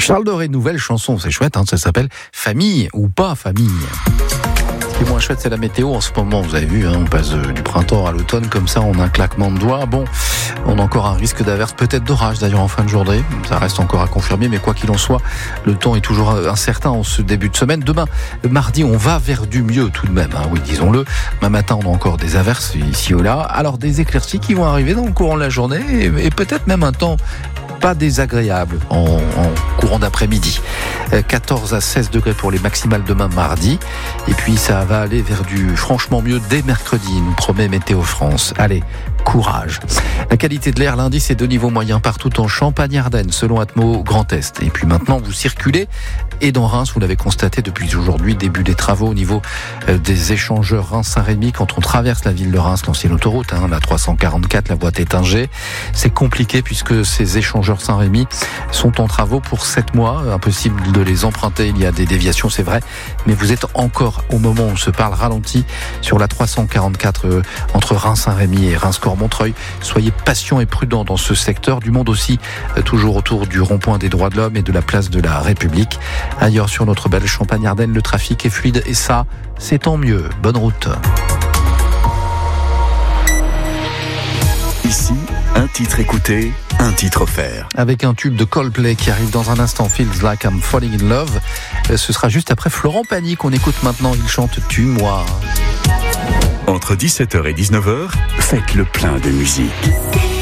Charles Doré, nouvelle chanson, c'est chouette, ça s'appelle Famille ou pas famille. Ce qui est moins chouette, c'est la météo en ce moment. Vous avez vu, on passe du printemps à l'automne comme ça, on a un claquement de doigts. Bon, on a encore un risque d'averse, peut-être d'orage d'ailleurs en fin de journée. Ça reste encore à confirmer, mais quoi qu'il en soit, le temps est toujours incertain en ce début de semaine. Demain, mardi, on va vers du mieux tout de même. Oui, disons-le. Demain matin, on a encore des averses ici ou là. Alors des éclaircies qui vont arriver dans le courant de la journée et peut-être même un temps pas désagréable en courant d'après-midi. 14 à 16 degrés pour les maximales demain mardi. Et puis ça va aller vers du franchement mieux dès mercredi, nous promet Météo France. Allez, courage. La qualité de l'air lundi, c'est de niveau moyen partout en Champagne-Ardenne, selon Atmo Grand Est. Et puis maintenant, vous circulez. Et dans Reims, vous l'avez constaté depuis aujourd'hui, début des travaux au niveau des échangeurs Reims-Saint-Rémy. Quand on traverse la ville de Reims, l'ancienne autoroute, la 344, la voie Tétinger, c'est compliqué puisque ces échangeurs Saint-Rémy sont en travaux pour 7 mois. Impossible de les emprunter. Il y a des déviations, c'est vrai. Mais vous êtes encore, au moment où on se parle, ralenti sur la 344 entre Reims-Saint-Rémy et Reims-Cormontreuil. Soyez patients et prudents dans ce secteur. Du monde aussi, toujours autour du rond-point des droits de l'homme et de la place de la République. Ailleurs sur notre belle Champagne-Ardenne, le trafic est fluide et ça, c'est tant mieux. Bonne route. Ici, un titre écouté, un titre offert. Avec un tube de Coldplay qui arrive dans un instant, Feels Like I'm Falling in Love. Ce sera juste après Florent Pagny qu'on écoute maintenant. Il chante Tue-moi. Entre 17h et 19h, faites le plein de musique.